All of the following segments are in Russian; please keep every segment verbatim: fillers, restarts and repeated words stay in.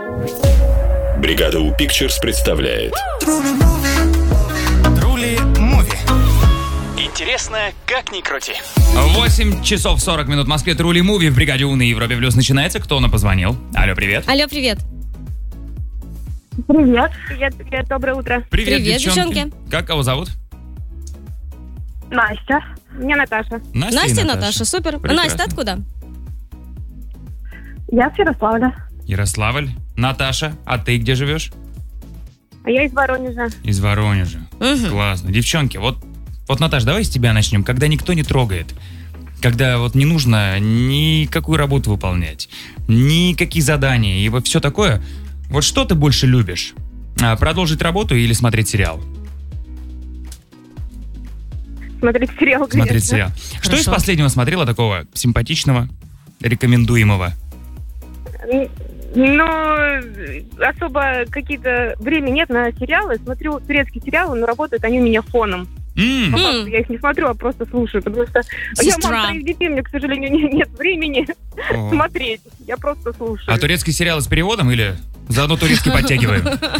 Бригада У Pictures представляет Трули Муви. Интересно, как ни крути. восемь часов сорок минут в Москве. Трули Муви в бригаде У на Европе Плюс начинается. Кто нам позвонил? Алло, привет. Алло, привет. Привет. Привет, привет, доброе утро. Привет, Привет, девчонки. девчонки. Как кого зовут? Настя. Меня Наташа. Настя, Настя и и Наташа, супер. Прекрасно. Настя, ты откуда? Я с Ярославля. Ярославль. Наташа, а ты где живешь? А я из Воронежа. Из Воронежа. Мгм. Классно. Девчонки, вот, вот, Наташ, давай с тебя начнем. Когда никто не трогает, когда вот не нужно никакую работу выполнять, никакие задания и вот все такое, вот что ты больше любишь? А, продолжить работу или смотреть сериал? Смотреть сериал, конечно. Смотреть сериал. Что из Хорошо. последнего смотрела такого симпатичного, рекомендуемого? Ну, особо какие-то времени нет на сериалы. Смотрю турецкие сериалы, но работают они у меня фоном. М, По М. факту я их не смотрю, а просто слушаю, потому что я Сестра. мама троих детей, мне, к сожалению, не- нет времени О. смотреть. Я просто слушаю. А турецкий сериал с переводом или заодно турецкий подтягиваем?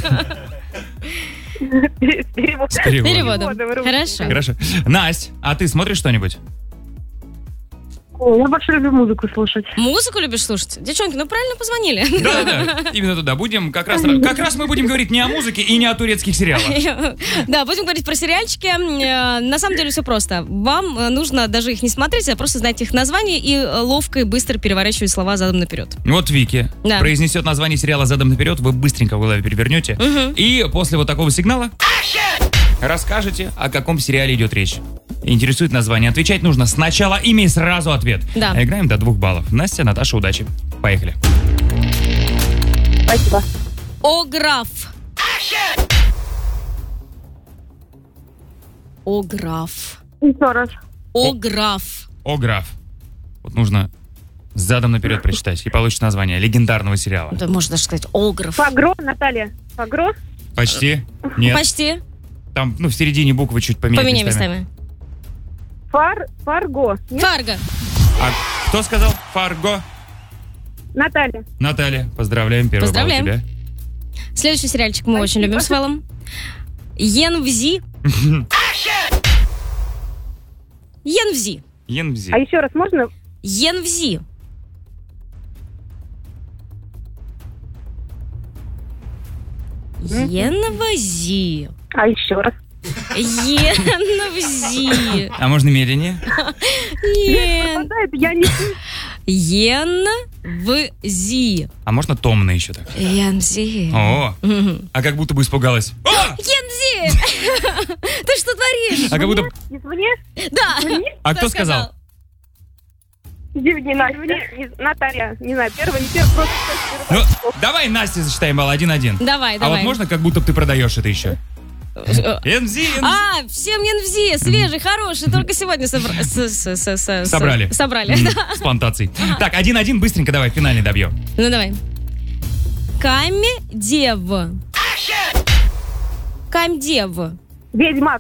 С переводом. С переводом. Переводом. Переводом, русский. Хорошо. Хорошо. Настя, а ты смотришь что-нибудь? Ой, я больше люблю музыку слушать. Музыку любишь слушать? Девчонки, ну правильно позвонили. Да, да, именно туда. Будем как раз, как раз мы будем говорить не о музыке и не о турецких сериалах. Да, будем говорить про сериальчики. Э, На самом деле все просто. Вам э, нужно даже их не смотреть, а просто знать их название и э, ловко и быстро переворачивать слова задом наперед. Вот Вики Да. произнесет название сериала задом наперед, вы быстренько в голове перевернете. Мгм. И после вот такого сигнала расскажете, о каком сериале идет речь. Интересует название. Отвечать нужно сначала имя и сразу ответ. Да. А играем до двух баллов. Настя, Наташа, удачи. Поехали. Спасибо. Ограф. Ограф. Еще раз. Ограф. О, граф. Вот нужно задом наперед прочитать, и получится название легендарного сериала. Да, можно даже сказать Ограф. Фагро, Наталья. Фагро? Почти? Нет. Почти. Там, ну, в середине буквы чуть поменять Поменяй местами. местами. Фар, Фарго. Нет? Фарго. А кто сказал? Фарго? Наталья. Наталья, поздравляем, первый Поздравляем. балл тебе. Следующий сериальчик мы очень Спасибо. любим с Вэллом. Енвзи. Енвзи. Енвзи. А еще раз можно? Енвзи. Енвзи. А еще раз. Енвзи. А можно медленнее? Ен- Хватает, я не Енвзи. А можно томно еще так? Енвзи. О, Мгм. а как будто бы испугалась. О! Енвзи! Ты что творишь? А как будто... Извне? Да. А кто сказал? Извини, Настя. Не- Наталья. Не знаю, первый, не первый, просто... Ну, давай Насте засчитаем балл, один-один. Давай, А давай. вот можно, как будто бы ты продаешь это еще? Енвзи, Енвзи. А, всем Енвзи, свежий, хороший, только сегодня собра- с- с- с- с- с- Собрали. Собрали. М, С плантацией. Так, один-один, быстренько давай, финальный добьем. Ну давай. Камедев. Камедев. Ведьмак.